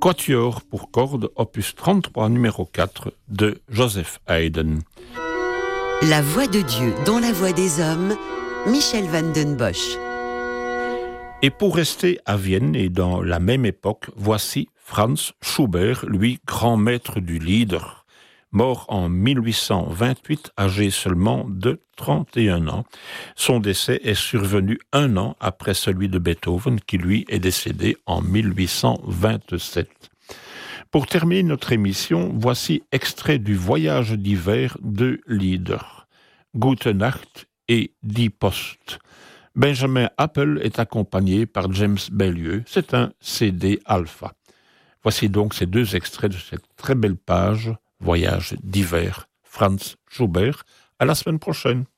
Quatuor pour cordes, opus 33, numéro 4 de Joseph Haydn. La voix de Dieu dans la voix des hommes, Michel van den Bosch. Et pour rester à Vienne et dans la même époque, voici Franz Schubert, lui grand maître du lieder, mort en 1828, âgé seulement de 31 ans. Son décès est survenu un an après celui de Beethoven, qui lui est décédé en 1827. Pour terminer notre émission, voici extrait du Voyage d'hiver de Lieder, Gute Nacht et Die Post. Benjamin Appel est accompagné par James Bellieu. C'est un CD alpha. Voici donc ces deux extraits de cette très belle page Voyage d'hiver, Franz Schubert. À la semaine prochaine.